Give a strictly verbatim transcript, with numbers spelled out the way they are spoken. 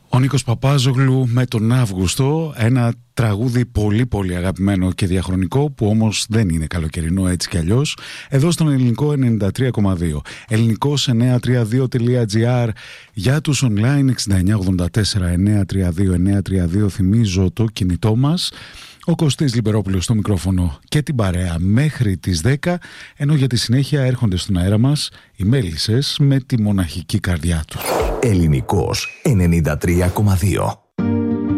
Ο Νίκος Παπάζογλου με τον Αύγουστο, ένα τραγούδι πολύ πολύ αγαπημένο και διαχρονικό που όμως δεν είναι καλοκαιρινό έτσι κι αλλιώς, εδώ στον Ελληνικό ενενήντα τρία κόμμα δύο. ελληνικός εννιακόσια τριάντα δύο τελεία τζι άρ για τους online εξήντα εννιά ογδόντα τέσσερα εννιακόσια τριάντα δύο εννιακόσια τριάντα δύο, θυμίζω το κινητό μας. Ο Κωστής Λιμπερόπουλος στο μικρόφωνο και την παρέα μέχρι τις δέκα, ενώ για τη συνέχεια έρχονται στον αέρα μας οι Μέλισσες με τη μοναχική καρδιά τους. Ελληνικός ενενήντα τρία κόμμα δύο.